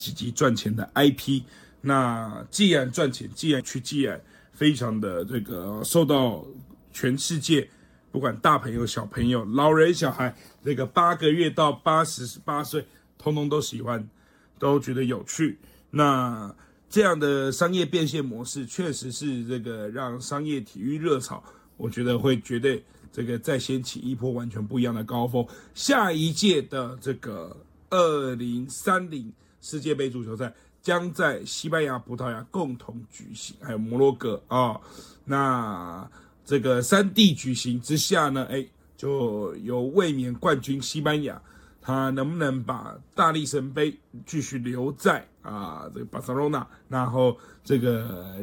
积极赚钱的 IP。那既然赚钱，既然非常的这个受到全世界不管大朋友、小朋友、老人、小孩，这个8个月到88岁，通通都喜欢，都觉得有趣。那这样的商业变现模式，确实是这个让商业体育热潮，我觉得会绝对这个再掀起一波完全不一样的高峰。下一届的这个2030世界杯足球赛将在西班牙、葡萄牙共同举行，还有摩洛哥啊。那这个3地举行之下呢，就有卫冕冠军西班牙，他能不能把大力神杯继续留在这个巴塞罗那，然后这个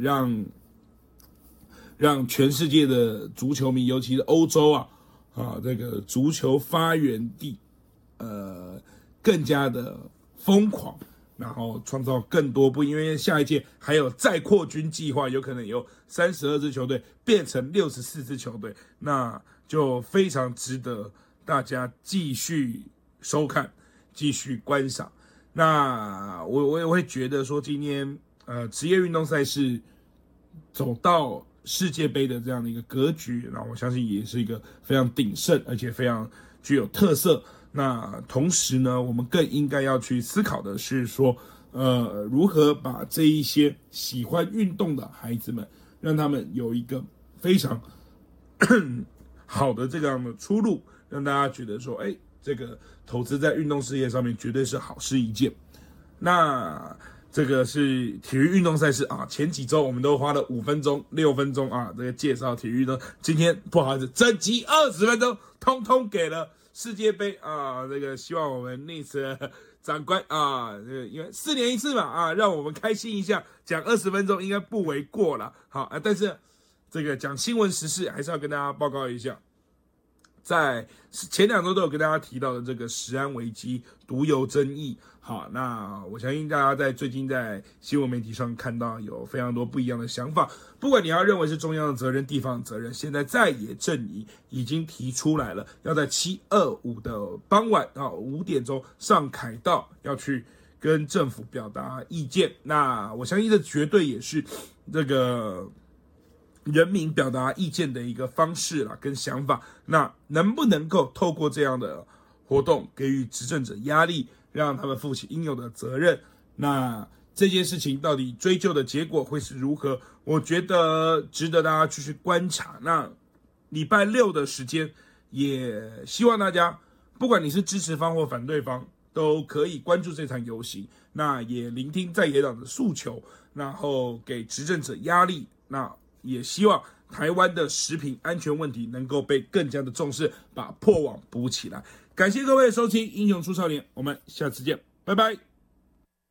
让全世界的足球迷，尤其是欧洲这个足球发源地，更加的疯狂。然后创造更多因为下一届还有再扩军计划，有可能由32支球队变成64支球队，那就非常值得大家继续收看、继续观赏。那我也会觉得说，今天职业运动赛事走到世界杯的这样的一个格局，那我相信也是一个非常鼎盛，而且非常具有特色。那同时呢，我们更应该要去思考的是说，如何把这一些喜欢运动的孩子们，让他们有一个非常好的这样的出路，让大家觉得说，这个投资在运动事业上面绝对是好事一件。那这个是体育运动赛事前几周我们都花了5分钟、6分钟这个介绍体育运动，今天不好意思，整集20分钟，通通给了世界杯这个希望我们那次长官因为4年一次嘛让我们开心一下，讲20分钟应该不为过了。好但是这个讲新闻时事还是要跟大家报告一下，在前2周都有跟大家提到的这个食安危机、毒油争议。好，那我相信大家在最近在新闻媒体上看到有非常多不一样的想法，不管你要认为是中央的责任、地方的责任，现在在野阵营已经提出来了，要在7/25的傍晚5点钟上凯道，要去跟政府表达意见。那我相信这绝对也是这个人民表达意见的一个方式啦，跟想法。那能不能够透过这样的活动给予执政者压力，让他们负起应有的责任？那这件事情到底追究的结果会是如何？我觉得值得大家继续观察。那礼拜6的时间，也希望大家不管你是支持方或反对方，都可以关注这场游行，那也聆听在野党的诉求，然后给执政者压力。那也希望台湾的食品安全问题能够被更加的重视，把破网补起来。感谢各位的收听《英雄出少年》，我们下次见，拜拜。